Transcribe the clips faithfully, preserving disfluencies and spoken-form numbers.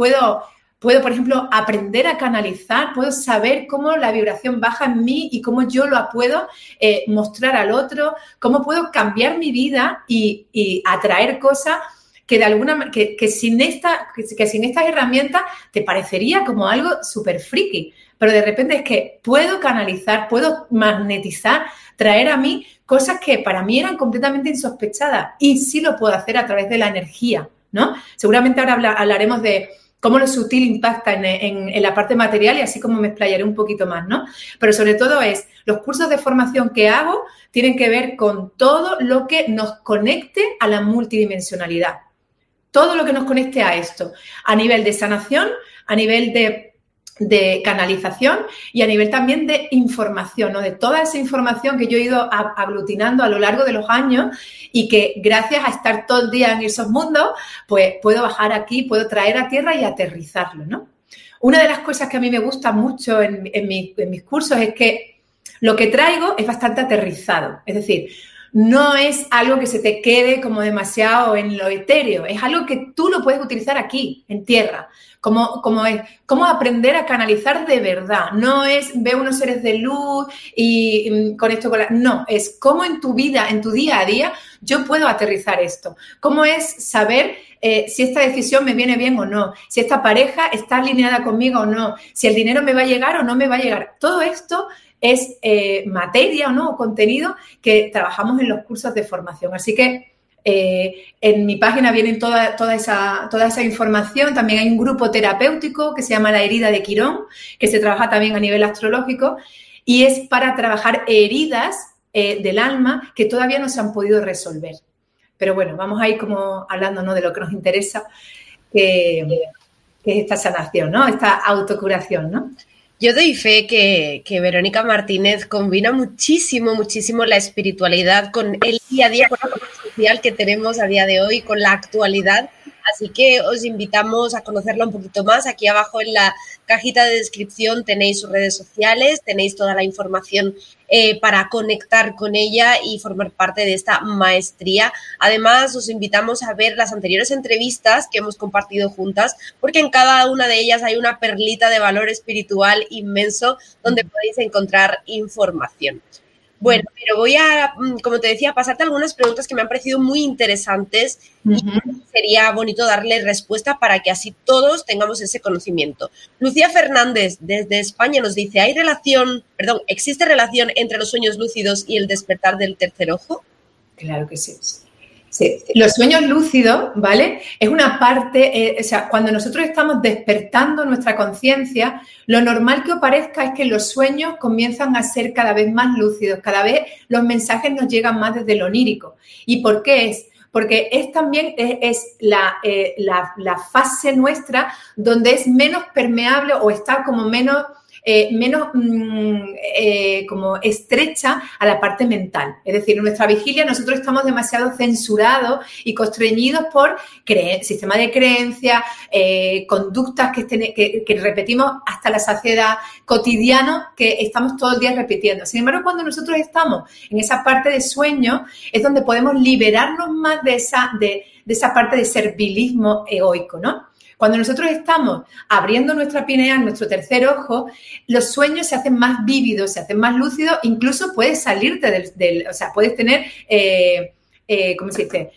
puedo, puedo, por ejemplo, aprender a canalizar, puedo saber cómo la vibración baja en mí y cómo yo lo puedo eh, mostrar al otro, cómo puedo cambiar mi vida y, y atraer cosas que de alguna que, que sin esta que, que sin estas herramientas te parecería como algo súper friki, pero de repente es que puedo canalizar, puedo magnetizar, traer a mí cosas que para mí eran completamente insospechadas y sí lo puedo hacer a través de la energía, ¿no? Seguramente ahora habla, hablaremos de cómo lo sutil impacta en, en, en la parte material y así como me explayaré un poquito más, ¿no? Pero sobre todo es, los cursos de formación que hago tienen que ver con todo lo que nos conecte a la multidimensionalidad. Todo lo que nos conecte a esto, a nivel de sanación, a nivel de, de canalización y a nivel también de información, ¿no? De toda esa información que yo he ido aglutinando a lo largo de los años y que gracias a estar todo el día en esos mundos, pues puedo bajar aquí, puedo traer a tierra y aterrizarlo, ¿no? Una de las cosas que a mí me gusta mucho en, en, mi, en mis cursos es que lo que traigo es bastante aterrizado, es decir, no es algo que se te quede como demasiado en lo etéreo, es algo que tú lo puedes utilizar aquí, en tierra, como, como es, cómo aprender a canalizar de verdad, no es ver unos seres de luz y, y con esto, con la, no, es cómo en tu vida, en tu día a día, yo puedo aterrizar esto, cómo es saber eh, si esta decisión me viene bien o no, si esta pareja está alineada conmigo o no, si el dinero me va a llegar o no me va a llegar, todo esto es eh, materia o no, contenido que trabajamos en los cursos de formación. Así que eh, en mi página viene toda, toda, esa, toda esa información. También hay un grupo terapéutico que se llama La Herida de Quirón, que se trabaja también a nivel astrológico y es para trabajar heridas eh, del alma que todavía no se han podido resolver. Pero bueno, vamos a ir como hablando, ¿no?, de lo que nos interesa, que, que es esta sanación, ¿no?, esta autocuración, ¿no? Yo doy fe que, que Verónica Martínez combina muchísimo, muchísimo la espiritualidad con el día a día, con la vida social que tenemos a día de hoy, con la actualidad. Así que os invitamos a conocerla un poquito más. Aquí abajo en la cajita de descripción tenéis sus redes sociales, tenéis toda la información eh, para conectar con ella y formar parte de esta maestría. Además, os invitamos a ver las anteriores entrevistas que hemos compartido juntas, porque en cada una de ellas hay una perlita de valor espiritual inmenso donde podéis encontrar información. Bueno, pero voy a, como te decía, pasarte algunas preguntas que me han parecido muy interesantes y uh-huh. sería bonito darle respuesta para que así todos tengamos ese conocimiento. Lucía Fernández, desde España, nos dice, ¿hay relación, perdón, existe relación entre los sueños lúcidos y el despertar del tercer ojo? Claro que sí. Sí, los sueños lúcidos, ¿vale? Es una parte, eh, o sea, cuando nosotros estamos despertando nuestra conciencia, lo normal que os parezca es que los sueños comienzan a ser cada vez más lúcidos, cada vez los mensajes nos llegan más desde lo onírico. ¿Y por qué es? Porque es también es, es la, eh, la, la fase nuestra donde es menos permeable o está como menos... Eh, menos mmm, eh, como estrecha a la parte mental. Es decir, en nuestra vigilia nosotros estamos demasiado censurados y constreñidos por cre- sistema de creencias, eh, conductas que, estén, que, que repetimos hasta la saciedad, cotidiano que estamos todo el día repitiendo. Sin embargo, cuando nosotros estamos en esa parte de sueño es donde podemos liberarnos más de esa, de, de esa parte de servilismo egoico, ¿no? Cuando nosotros estamos abriendo nuestra pineal, nuestro tercer ojo, los sueños se hacen más vívidos, se hacen más lúcidos, incluso puedes salirte del, del o sea, puedes tener, eh, eh, ¿cómo se dice?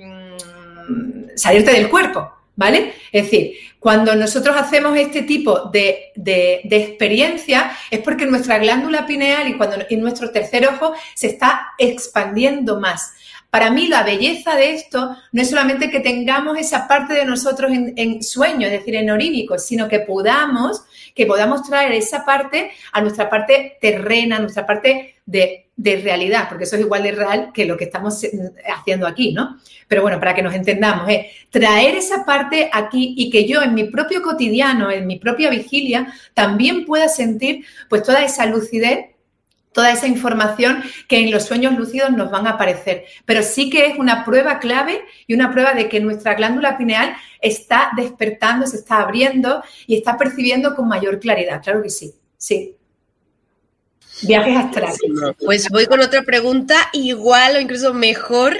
Mm, salirte del cuerpo, ¿vale? Es decir, cuando nosotros hacemos este tipo de, de, de experiencia es porque nuestra glándula pineal y cuando en nuestro tercer ojo se está expandiendo más. Para mí la belleza de esto no es solamente que tengamos esa parte de nosotros en, en sueño, es decir, en orínico, sino que podamos, que podamos traer esa parte a nuestra parte terrena, a nuestra parte de, de realidad, porque eso es igual de real que lo que estamos haciendo aquí, ¿no? Pero bueno, para que nos entendamos, es traer esa parte aquí y que yo en mi propio cotidiano, en mi propia vigilia, también pueda sentir pues toda esa lucidez, toda esa información que en los sueños lúcidos nos van a aparecer. Pero sí que es una prueba clave y una prueba de que nuestra glándula pineal está despertando, se está abriendo y está percibiendo con mayor claridad. Claro que sí, sí. Viajes astrales. Pues voy con otra pregunta igual o incluso mejor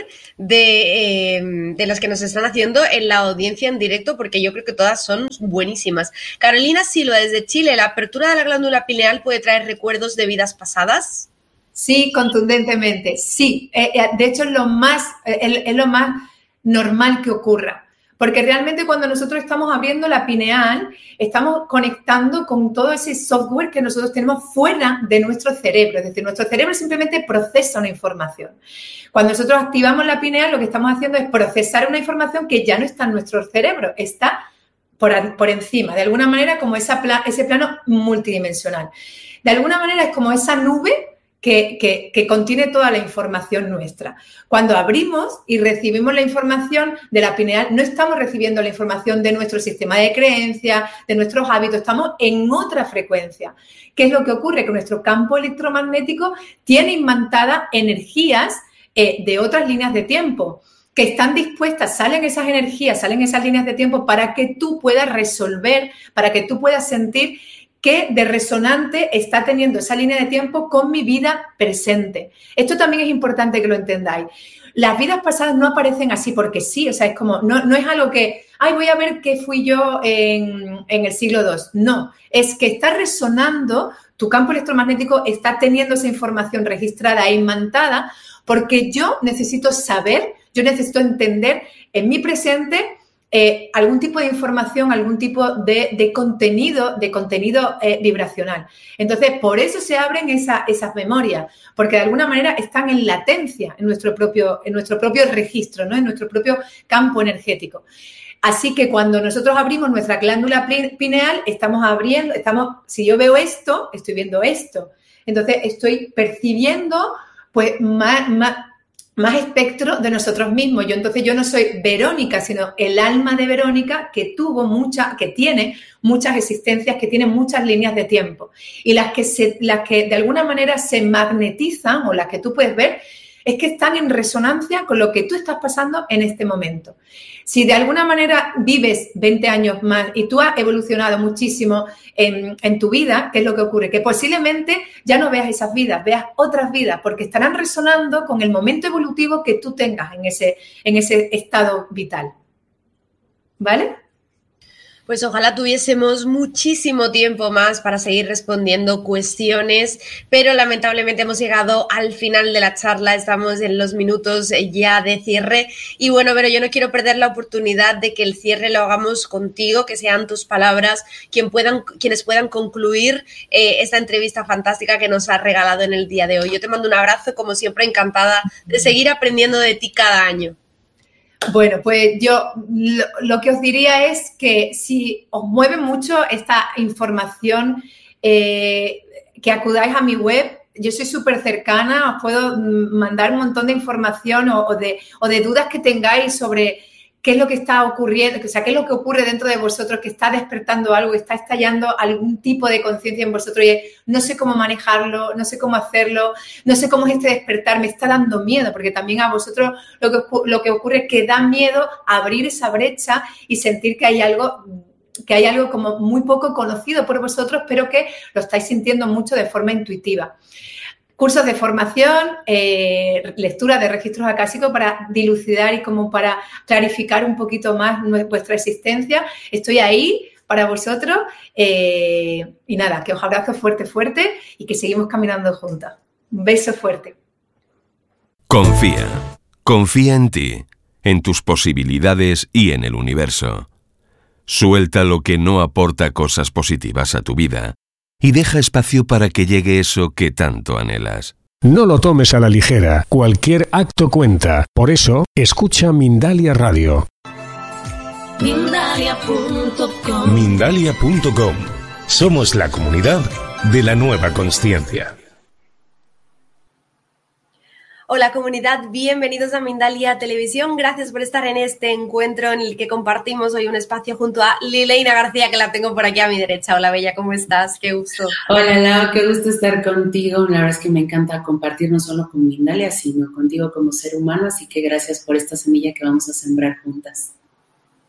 de, eh, de las que nos están haciendo en la audiencia en directo, porque yo creo que todas son buenísimas. Carolina Silva, desde Chile, ¿la apertura de la glándula pineal puede traer recuerdos de vidas pasadas? Sí, contundentemente, sí. Eh, eh, de hecho, es lo más, eh, es lo más normal que ocurra. Porque realmente cuando nosotros estamos abriendo la pineal, estamos conectando con todo ese software que nosotros tenemos fuera de nuestro cerebro. Es decir, nuestro cerebro simplemente procesa una información. Cuando nosotros activamos la pineal, lo que estamos haciendo es procesar una información que ya no está en nuestro cerebro, está por, por encima, de alguna manera como esa pla, ese plano multidimensional. De alguna manera es como esa nube Que, que, que contiene toda la información nuestra. Cuando abrimos y recibimos la información de la pineal, no estamos recibiendo la información de nuestro sistema de creencias, de nuestros hábitos, estamos en otra frecuencia. ¿Qué es lo que ocurre? Que nuestro campo electromagnético tiene imantadas energías eh, de otras líneas de tiempo que están dispuestas, salen esas energías, salen esas líneas de tiempo para que tú puedas resolver, para que tú puedas sentir qué de resonante está teniendo esa línea de tiempo con mi vida presente. Esto también es importante que lo entendáis. Las vidas pasadas no aparecen así porque sí, o sea, es como, no, no es algo que, ay, voy a ver qué fui yo en, en el siglo dos. No, es que está resonando, tu campo electromagnético está teniendo esa información registrada e imantada porque yo necesito saber, yo necesito entender en mi presente Eh, algún tipo de información, algún tipo de, de contenido, de contenido eh, vibracional. Entonces, por eso se abren esa, esas memorias, porque de alguna manera están en latencia en nuestro propio, en nuestro propio registro, ¿no? En nuestro propio campo energético. Así que cuando nosotros abrimos nuestra glándula pineal, estamos abriendo, estamos, si yo veo esto, estoy viendo esto. Entonces, estoy percibiendo, pues, más, más más espectro de nosotros mismos. Yo entonces yo no soy Verónica, sino el alma de Verónica que tuvo muchas, que tiene muchas existencias, que tiene muchas líneas de tiempo. Y las que, se, las que de alguna manera se magnetizan o las que tú puedes ver es que están en resonancia con lo que tú estás pasando en este momento. Si de alguna manera vives veinte años más y tú has evolucionado muchísimo en, en tu vida, ¿qué es lo que ocurre? Que posiblemente ya no veas esas vidas, veas otras vidas, porque estarán resonando con el momento evolutivo que tú tengas en ese, en ese estado vital. ¿Vale? Pues ojalá tuviésemos muchísimo tiempo más para seguir respondiendo cuestiones, pero lamentablemente hemos llegado al final de la charla, estamos en los minutos ya de cierre y bueno, pero yo no quiero perder la oportunidad de que el cierre lo hagamos contigo, que sean tus palabras quien puedan, quienes puedan concluir eh, esta entrevista fantástica que nos has regalado en el día de hoy. Yo te mando un abrazo, como siempre, encantada de seguir aprendiendo de ti cada año. Bueno, pues yo lo, lo que os diría es que si os mueve mucho esta información, eh, que acudáis a mi web. Yo soy súper cercana, os puedo mandar un montón de información o, o, de, o de dudas que tengáis sobre qué es lo que está ocurriendo, o sea, qué es lo que ocurre dentro de vosotros, que está despertando algo, que está estallando algún tipo de conciencia en vosotros y no sé cómo manejarlo, no sé cómo hacerlo, no sé cómo es este despertar, me está dando miedo, porque también a vosotros lo que, lo que ocurre es que da miedo abrir esa brecha y sentir que hay algo que hay algo como muy poco conocido por vosotros, pero que lo estáis sintiendo mucho de forma intuitiva. Cursos de formación, eh, lectura de registros acásicos para dilucidar y como para clarificar un poquito más vuestra existencia. Estoy ahí para vosotros eh, y nada, que os abrazo fuerte, fuerte y que seguimos caminando juntas. Un beso fuerte. Confía, confía en ti, en tus posibilidades y en el universo. Suelta lo que no aporta cosas positivas a tu vida y deja espacio para que llegue eso que tanto anhelas. No lo tomes a la ligera, cualquier acto cuenta. Por eso, escucha Mindalia Radio. Mindalia punto com. Mindalia punto com. Somos la comunidad de la nueva consciencia. Hola comunidad, bienvenidos a Mindalia Televisión. Gracias por estar en este encuentro en el que compartimos hoy un espacio junto a Lileina García, que la tengo por aquí a mi derecha. Hola Bella, ¿cómo estás? Qué gusto. Hola Lau, qué gusto estar contigo. La verdad es que me encanta compartir no solo con Mindalia, sino contigo como ser humano, así que gracias por esta semilla que vamos a sembrar juntas.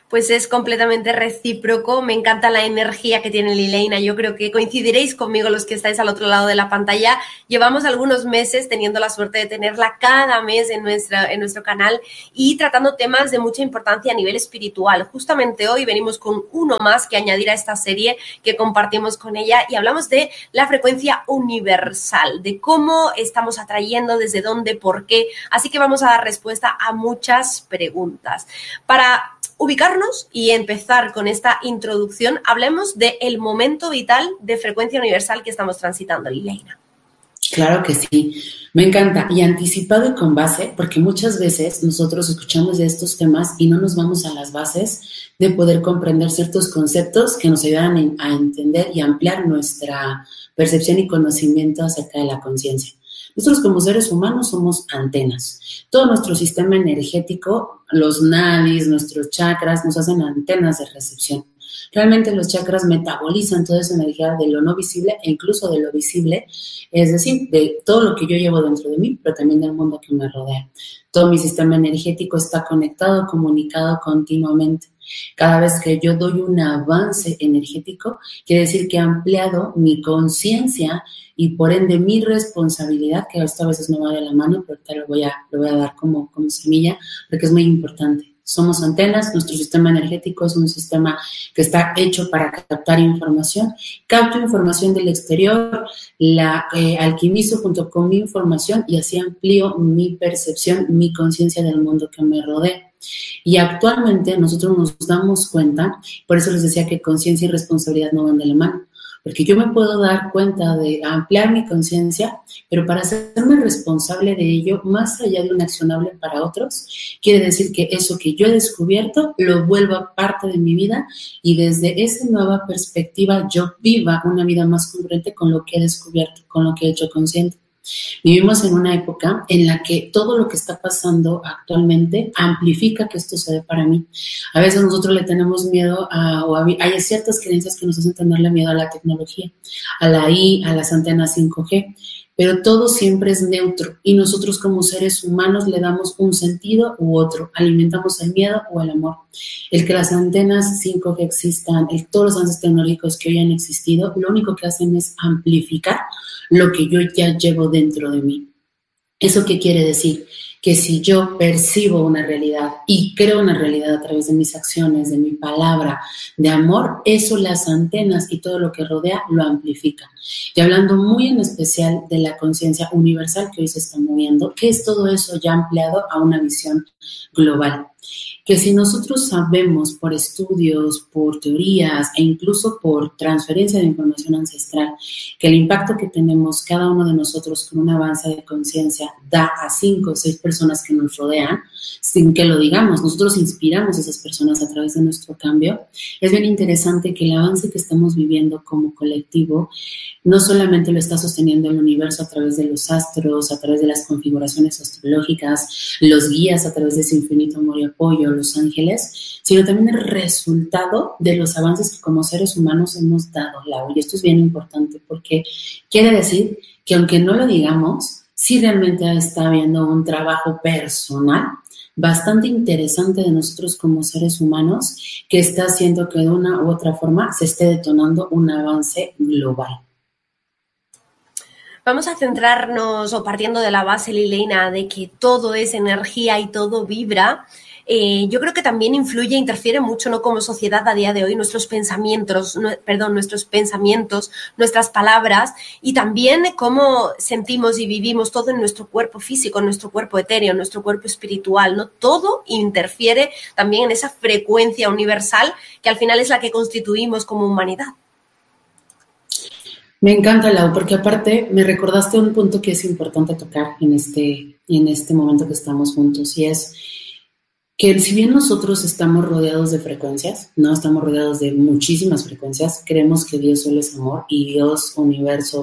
Pues es completamente recíproco, me encanta la energía que tiene Lileina, yo creo que coincidiréis conmigo los que estáis al otro lado de la pantalla. Llevamos algunos meses teniendo la suerte de tenerla cada mes en, nuestra, en nuestro canal y tratando temas de mucha importancia a nivel espiritual. Justamente hoy venimos con uno más que añadir a esta serie que compartimos con ella y hablamos de la frecuencia universal, de cómo estamos atrayendo, desde dónde, por qué. Así que vamos a dar respuesta a muchas preguntas. Para ubicarnos y empezar con esta introducción, hablemos del momento vital de frecuencia universal que estamos transitando, Lileina. Claro que sí, me encanta. Y anticipado y con base, porque muchas veces nosotros escuchamos de estos temas y no nos vamos a las bases de poder comprender ciertos conceptos que nos ayudan a entender y ampliar nuestra percepción y conocimiento acerca de la conciencia. Nosotros como seres humanos somos antenas. Todo nuestro sistema energético, los nadis, nuestros chakras, nos hacen antenas de recepción. Realmente los chakras metabolizan toda esa energía de lo no visible e incluso de lo visible, es decir, de todo lo que yo llevo dentro de mí, pero también del mundo que me rodea. Todo mi sistema energético está conectado, comunicado continuamente. Cada vez que yo doy un avance energético, quiere decir que he ampliado mi conciencia y por ende mi responsabilidad, que esto a veces no va de la mano, pero te lo voy a, lo voy a dar como, como semilla, porque es muy importante. Somos antenas, nuestro sistema energético es un sistema que está hecho para captar información. Capto información del exterior, la eh, alquimizo junto con mi información y así amplío mi percepción, mi conciencia del mundo que me rodea. Y actualmente nosotros nos damos cuenta, por eso les decía que conciencia y responsabilidad no van de la mano, porque yo me puedo dar cuenta de ampliar mi conciencia, pero para hacerme responsable de ello, más allá de un accionable para otros, quiere decir que eso que yo he descubierto lo vuelva parte de mi vida y desde esa nueva perspectiva yo viva una vida más congruente con lo que he descubierto, con lo que he hecho consciente. Vivimos en una época en la que todo lo que está pasando actualmente amplifica que esto se dé para mí. A veces nosotros le tenemos miedo a, o a, hay ciertas creencias que nos hacen tenerle miedo a la tecnología, a la I, a las antenas cinco G, pero todo siempre es neutro y nosotros como seres humanos le damos un sentido u otro, alimentamos el miedo o el amor. El que las antenas cinco G existan, el, todos los avances tecnológicos que hoy han existido, lo único que hacen es amplificar lo que yo ya llevo dentro de mí. ¿Eso qué quiere decir? Que si yo percibo una realidad y creo una realidad a través de mis acciones, de mi palabra, de amor, eso las antenas y todo lo que rodea lo amplifica. Y hablando muy en especial de la conciencia universal que hoy se está moviendo, ¿qué es todo eso ya ampliado a una visión global? Que si nosotros sabemos por estudios, por teorías e incluso por transferencia de información ancestral que el impacto que tenemos cada uno de nosotros con un avance de conciencia da a cinco o seis personas que nos rodean, sin que lo digamos, nosotros inspiramos a esas personas a través de nuestro cambio, es bien interesante que el avance que estamos viviendo como colectivo no solamente lo está sosteniendo el universo a través de los astros, a través de las configuraciones astrológicas, los guías a través de ese infinito amor y apoyo, los ángeles, sino también el resultado de los avances que como seres humanos hemos dado, Lau. Y esto es bien importante porque quiere decir que aunque no lo digamos, sí realmente está habiendo un trabajo personal bastante interesante de nosotros como seres humanos que está haciendo que de una u otra forma se esté detonando un avance global. Vamos a centrarnos, o partiendo de la base, Lileina, de que todo es energía y todo vibra. Eh, yo creo que también influye e interfiere mucho, ¿no? Como sociedad a día de hoy, nuestros pensamientos, no, perdón, nuestros pensamientos, nuestras palabras y también cómo sentimos y vivimos todo en nuestro cuerpo físico, en nuestro cuerpo etéreo, en nuestro cuerpo espiritual, ¿no? Todo interfiere también en esa frecuencia universal que al final es la que constituimos como humanidad. Me encanta, Lau, porque aparte me recordaste un punto que es importante tocar en este, en este momento que estamos juntos, y es que si bien nosotros estamos rodeados de frecuencias, no estamos rodeados de muchísimas frecuencias, creemos que Dios solo es amor y Dios, universo, gran,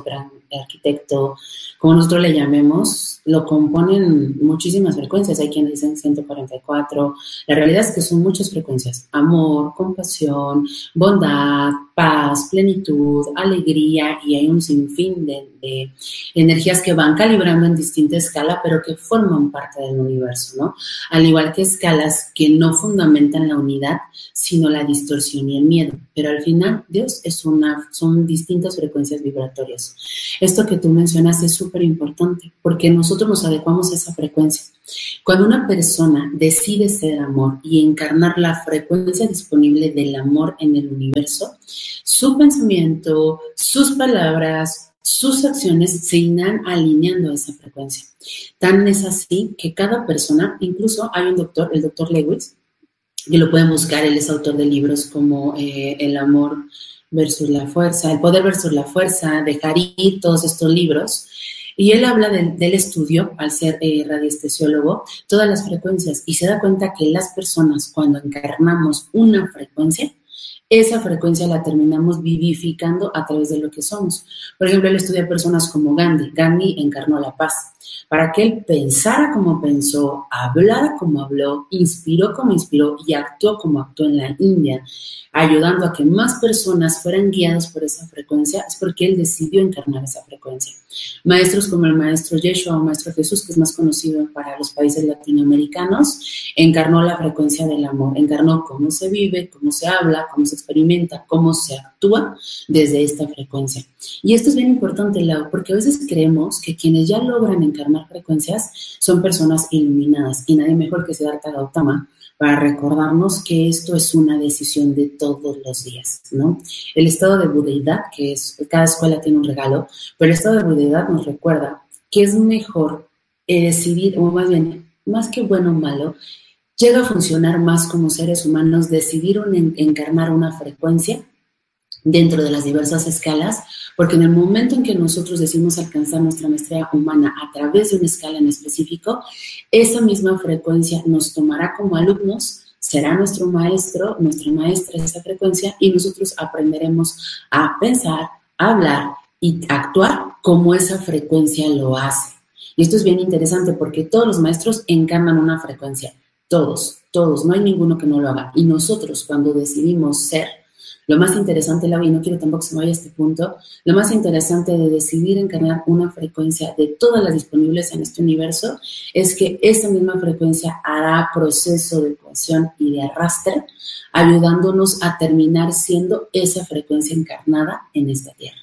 arquitecto, como nosotros le llamemos, lo componen muchísimas frecuencias. Hay quienes dicen ciento cuarenta y cuatro. La realidad es que son muchas frecuencias. Amor, compasión, bondad, paz, plenitud, alegría, y hay un sinfín de, de energías que van calibrando en distinta escala, pero que forman parte del universo, ¿no? Al igual que escalas que no fundamentan la unidad, sino la distorsión y el miedo. Pero al final, Dios es una, son distintas frecuencias vibratorias. Esto que tú mencionas es súper importante, porque nosotros nos adecuamos a esa frecuencia. Cuando una persona decide ser amor y encarnar la frecuencia disponible del amor en el universo, su pensamiento, sus palabras, sus acciones se irán alineando a esa frecuencia. Tan es así que cada persona, incluso hay un doctor, el doctor Lewis, que lo pueden buscar, él es autor de libros como eh, El amor versus la fuerza, El poder versus la fuerza, Dejar ir, todos estos libros. Y él habla de, del estudio, al ser eh, radiestesiólogo, todas las frecuencias, y se da cuenta que las personas, cuando encarnamos una frecuencia, esa frecuencia la terminamos vivificando a través de lo que somos. Por ejemplo, él estudia personas como Gandhi. Gandhi encarnó la paz. Para que él pensara como pensó, hablara como habló, inspiró como inspiró y actuó como actuó en la India, ayudando a que más personas fueran guiadas por esa frecuencia, es porque él decidió encarnar esa frecuencia. Maestros como el maestro Yeshua o maestro Jesús, que es más conocido para los países latinoamericanos, encarnó la frecuencia del amor, encarnó cómo se vive, cómo se habla, cómo se experimenta, cómo se actúa desde esta frecuencia. Y esto es bien importante, Lau, porque a veces creemos que quienes ya logran encarnar frecuencias son personas iluminadas, y nadie mejor que Siddhartha Gautama para recordarnos que esto es una decisión de todos los días, ¿no? El estado de budeidad, que es, cada escuela tiene un regalo, pero el estado de budeidad nos recuerda que es mejor eh, decidir, o más bien, más que bueno o malo, llega a funcionar más como seres humanos, decidir un, encarnar una frecuencia dentro de las diversas escalas, porque en el momento en que nosotros decidimos alcanzar nuestra maestría humana a través de una escala en específico, esa misma frecuencia nos tomará como alumnos, será nuestro maestro, nuestra maestra de esa frecuencia, y nosotros aprenderemos a pensar, a hablar y actuar como esa frecuencia lo hace. Y esto es bien interesante porque todos los maestros encarnan una frecuencia, todos, todos, no hay ninguno que no lo haga. Y nosotros, cuando decidimos ser, lo más interesante, Lau, y no quiero tampoco que se me vaya a este punto, lo más interesante de decidir encarnar una frecuencia de todas las disponibles en este universo es que esa misma frecuencia hará proceso de cohesión y de arrastre, ayudándonos a terminar siendo esa frecuencia encarnada en esta tierra.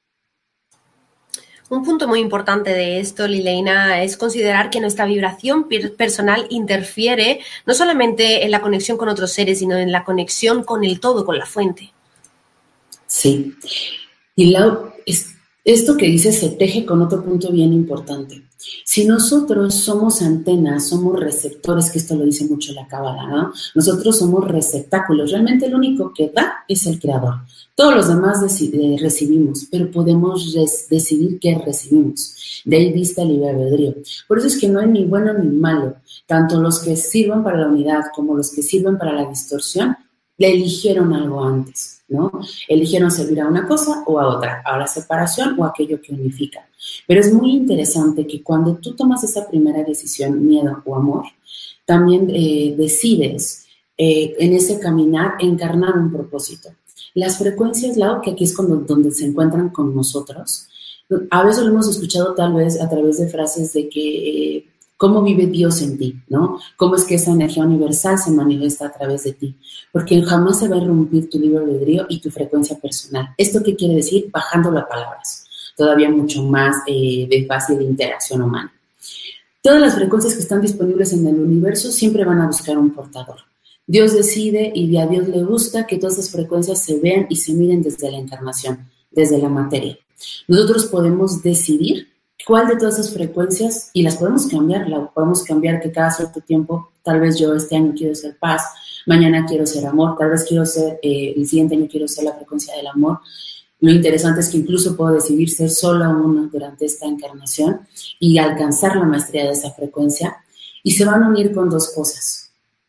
Un punto muy importante de esto, Lileina, es considerar que nuestra vibración personal interfiere no solamente en la conexión con otros seres, sino en la conexión con el todo, con la fuente. Sí. Y Lau, es, esto que dices se teje con otro punto bien importante. Si nosotros somos antenas, somos receptores, que esto lo dice mucho la Cábala, ¿no? Nosotros somos receptáculos. Realmente el único que da es el Creador. Todos los demás dec- recibimos, pero podemos res- decidir qué recibimos. De ahí dista el libre albedrío. Por eso es que no hay ni bueno ni malo. Tanto los que sirven para la unidad como los que sirven para la distorsión, le eligieron algo antes, ¿no? Eligieron servir a una cosa o a otra, a la separación o a aquello que unifica. Pero es muy interesante que cuando tú tomas esa primera decisión, miedo o amor, también eh, decides eh, en ese caminar encarnar un propósito. Las frecuencias, Lau, que aquí es cuando, donde se encuentran con nosotros, a veces lo hemos escuchado tal vez a través de frases de que... Eh, ¿Cómo vive Dios en ti? ¿No? ¿Cómo es que esa energía universal se manifiesta a través de ti? Porque jamás se va a irrumpir tu libre albedrío y tu frecuencia personal. ¿Esto qué quiere decir? Bajándolo a palabras. Todavía mucho más eh, de fácil interacción humana. Todas las frecuencias que están disponibles en el universo siempre van a buscar un portador. Dios decide y a Dios le gusta que todas esas frecuencias se vean y se miren desde la encarnación, desde la materia. Nosotros podemos decidir cuál de todas esas frecuencias, y las podemos cambiar, la podemos cambiar que cada cierto tiempo, tal vez yo este año quiero ser paz, mañana quiero ser amor, tal vez quiero ser, eh, el siguiente año quiero ser la frecuencia del amor. Lo interesante es que incluso puedo decidir ser sola uno durante esta encarnación y alcanzar la maestría de esa frecuencia, y se van a unir con dos cosas.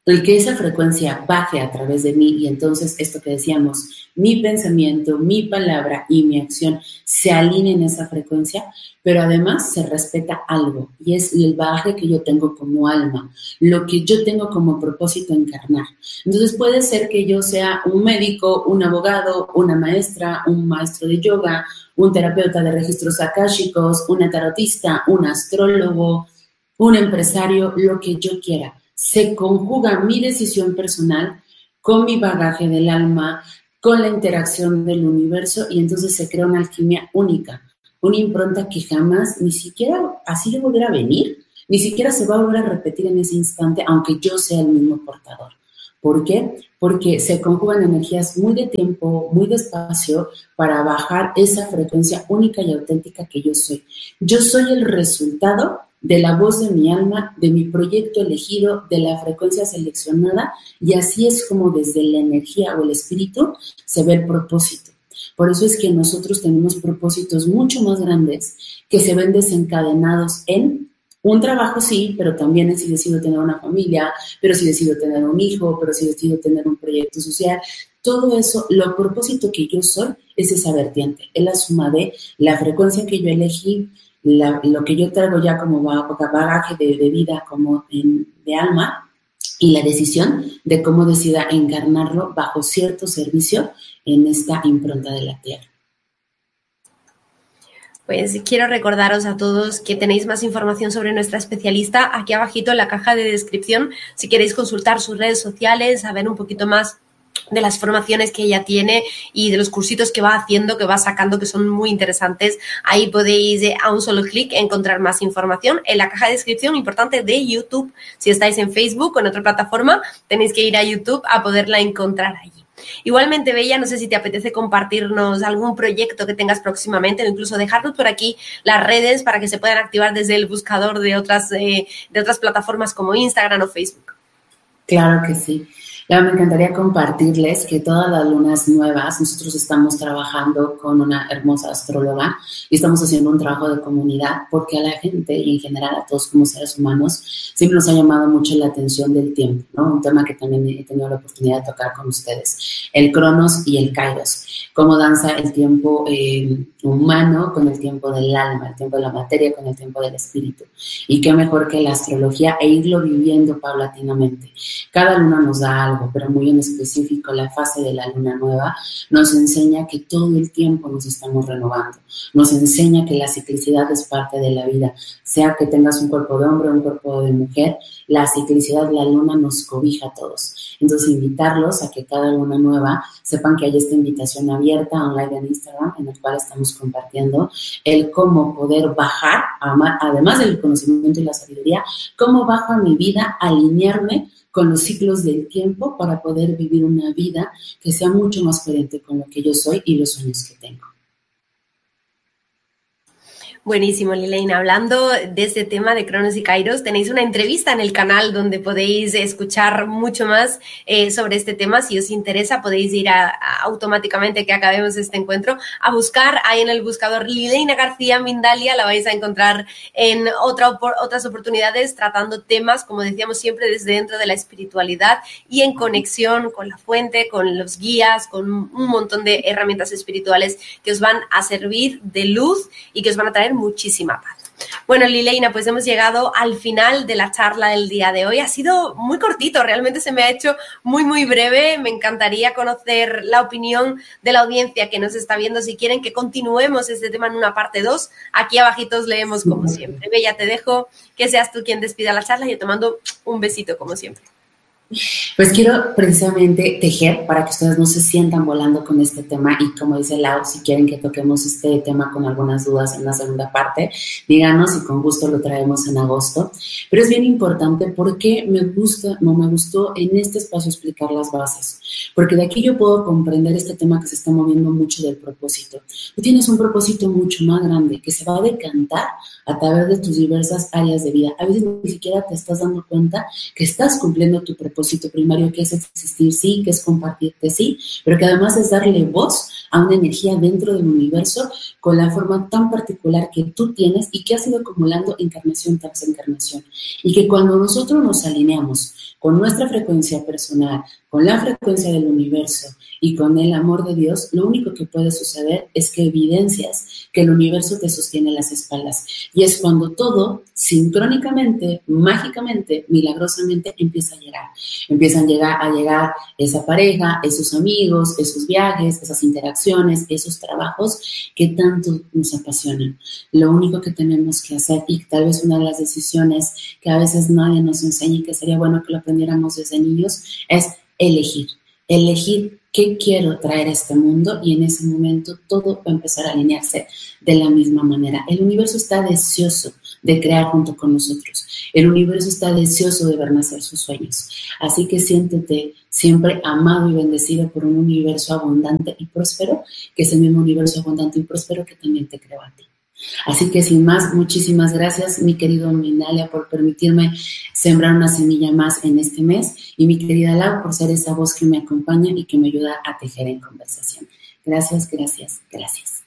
el que esa frecuencia baje a través de mí y entonces esto que decíamos, mi pensamiento, mi palabra y mi acción se alineen en esa frecuencia, pero además se respeta algo y es el bagaje que yo tengo como alma, lo que yo tengo como propósito encarnar. Entonces puede ser que yo sea un médico, un abogado, una maestra, un maestro de yoga, un terapeuta de registros akáshicos, una tarotista, un astrólogo, un empresario, lo que yo quiera. Se conjuga mi decisión personal con mi bagaje del alma, con la interacción del universo y entonces se crea una alquimia única, una impronta que jamás, ni siquiera así de volver a venir, ni siquiera se va a volver a repetir en ese instante, aunque yo sea el mismo portador. ¿Por qué? Porque se conjugan energías muy de tiempo, muy despacio, para bajar esa frecuencia única y auténtica que yo soy. Yo soy el resultado de la voz de mi alma, de mi proyecto elegido, de la frecuencia seleccionada, y así es como desde la energía o el espíritu se ve el propósito. Por eso es que nosotros tenemos propósitos mucho más grandes que se ven desencadenados en un trabajo, sí, pero también en si decido tener una familia, pero si decido tener un hijo, pero si decido tener un proyecto social. Todo eso, lo propósito que yo soy es esa vertiente, es la suma de la frecuencia que yo elegí, La, lo que yo traigo ya como bagaje de, de vida, como en, de alma, y la decisión de cómo decida encarnarlo bajo cierto servicio en esta impronta de la Tierra. Pues quiero recordaros a todos que tenéis más información sobre nuestra especialista aquí abajito en la caja de descripción. Si queréis consultar sus redes sociales, saber un poquito más de las formaciones que ella tiene y de los cursitos que va haciendo, que va sacando, que son muy interesantes. Ahí podéis eh, a un solo clic encontrar más información en la caja de descripción, importante, de YouTube. Si estáis en Facebook o en otra plataforma, tenéis que ir a YouTube a poderla encontrar allí. Igualmente, Bella, no sé si te apetece compartirnos algún proyecto que tengas próximamente o incluso dejarnos por aquí las redes para que se puedan activar desde el buscador de otras, eh, de otras plataformas como Instagram o Facebook. Claro que sí. Ya me encantaría compartirles que todas las lunas nuevas, nosotros estamos trabajando con una hermosa astróloga y estamos haciendo un trabajo de comunidad porque a la gente y en general a todos como seres humanos siempre nos ha llamado mucho la atención del tiempo, ¿no? Un tema que también he tenido la oportunidad de tocar con ustedes, el Cronos y el Kairos, cómo danza el tiempo eh, humano con el tiempo del alma, el tiempo de la materia con el tiempo del espíritu. Y qué mejor que la astrología e irlo viviendo paulatinamente. Cada luna nos da algo, pero muy en específico la fase de la luna nueva nos enseña que todo el tiempo nos estamos renovando, nos enseña que la ciclicidad es parte de la vida, sea que tengas un cuerpo de hombre o un cuerpo de mujer, la ciclicidad de la luna nos cobija a todos. Entonces invitarlos a que cada luna nueva sepan que hay esta invitación abierta online en Instagram en el cual estamos compartiendo el cómo poder bajar, además del conocimiento y la sabiduría, cómo bajo a mi vida, alinearme con los ciclos del tiempo para poder vivir una vida que sea mucho más coherente con lo que yo soy y los sueños que tengo. Buenísimo, Lileina. Hablando de este tema de Cronos y Kairos, tenéis una entrevista en el canal donde podéis escuchar mucho más eh, sobre este tema. Si os interesa, podéis ir a, a, automáticamente que acabemos este encuentro a buscar ahí en el buscador Lileina García Mindalia. La vais a encontrar en otra, otras oportunidades tratando temas, como decíamos siempre, desde dentro de la espiritualidad y en conexión con la fuente, con los guías, con un montón de herramientas espirituales que os van a servir de luz y que os van a traer muchísima paz. Bueno, Lileina, pues hemos llegado al final de la charla del día de hoy. Ha sido muy cortito, realmente se me ha hecho muy, muy breve. Me encantaría conocer la opinión de la audiencia que nos está viendo. Si quieren que continuemos este tema en una parte dos, aquí abajito os leemos como siempre. Bella, te dejo que seas tú quien despida la charla y yo te mando un besito como siempre. Pues quiero precisamente tejer para que ustedes no se sientan volando con este tema y como dice Lau, si quieren que toquemos este tema con algunas dudas en la segunda parte, díganos y con gusto lo traemos en agosto. Pero es bien importante porque me gusta, no me gustó en este espacio explicar las bases, porque de aquí yo puedo comprender este tema que se está moviendo mucho del propósito. Tú tienes un propósito mucho más grande que se va a decantar a través de tus diversas áreas de vida. A veces ni siquiera te estás dando cuenta que estás cumpliendo tu propósito primario, que es existir, sí, que es compartirte, sí, pero que además es darle voz a una energía dentro del universo con la forma tan particular que tú tienes y que has ido acumulando encarnación tras encarnación. Y que cuando nosotros nos alineamos con nuestra frecuencia personal, con la frecuencia del universo y con el amor de Dios, lo único que puede suceder es que evidencias que el universo te sostiene las espaldas. Y es cuando todo, sincrónicamente, mágicamente, milagrosamente, empieza a llegar. Empiezan a llegar, a llegar esa pareja, esos amigos, esos viajes, esas interacciones, esos trabajos que tanto nos apasionan. Lo único que tenemos que hacer, y tal vez una de las decisiones que a veces nadie nos enseña y que sería bueno que lo aprendiéramos desde niños, es elegir. Elegir qué quiero traer a este mundo y en ese momento todo va a empezar a alinearse de la misma manera. El universo está deseoso de crear junto con nosotros. El universo está deseoso de ver nacer sus sueños. Así que siéntete siempre amado y bendecido por un universo abundante y próspero, que es el mismo universo abundante y próspero que también te creó a ti. Así que sin más, muchísimas gracias, mi querido Mindalia, por permitirme sembrar una semilla más en este mes, y mi querida Lau, por ser esa voz que me acompaña y que me ayuda a tejer en conversación. Gracias, gracias, gracias.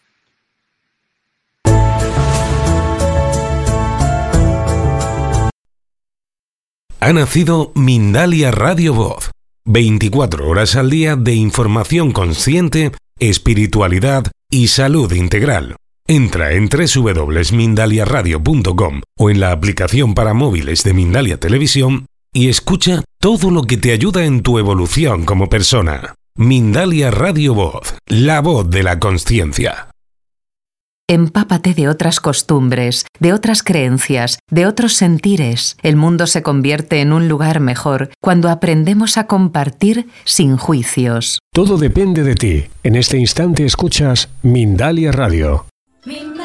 Ha nacido Mindalia Radio Voz. veinticuatro horas al día de información consciente, espiritualidad y salud integral. Entra en doble u doble u doble u punto mindalia radio punto com o en la aplicación para móviles de Mindalia Televisión y escucha todo lo que te ayuda en tu evolución como persona. Mindalia Radio Voz, la voz de la consciencia. Empápate de otras costumbres, de otras creencias, de otros sentires. El mundo se convierte en un lugar mejor cuando aprendemos a compartir sin juicios. Todo depende de ti. En este instante escuchas Mindalia Radio.